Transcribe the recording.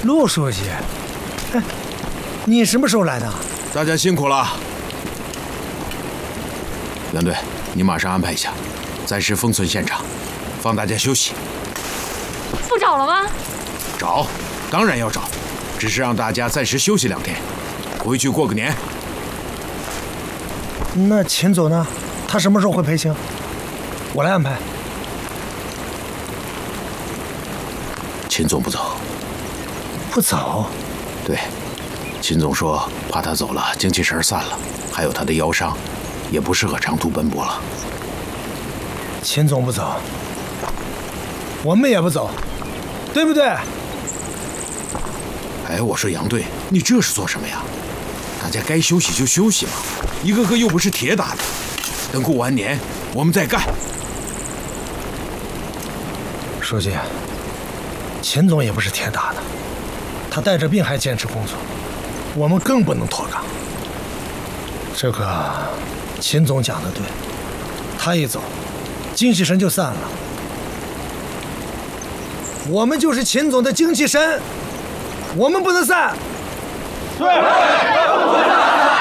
陆书记，哎，你什么时候来的？ 大家辛苦了。袁队，你马上安排一下，暂时封存现场，放大家休息。 不找了吗？ 找，当然要找，只是让大家暂时休息2天，回去过个年。 那秦总呢？他什么时候会赔清？我来安排。 秦总不走。 不走？ 对，秦总说怕他走了，精气神散了，还有他的腰伤，也不适合长途奔波了。 秦总不走，我们也不走，对不对？ 哎，我说杨队，你这是做什么呀？大家该休息就休息嘛，一个个又不是铁打的。等过完年，我们再干。 书记，秦总也不是铁打的，他带着病还坚持工作，我们更不能脱岗。这个秦总讲的对，他一走，精气神就散了。我们就是秦总的精气神，我们不能散。对。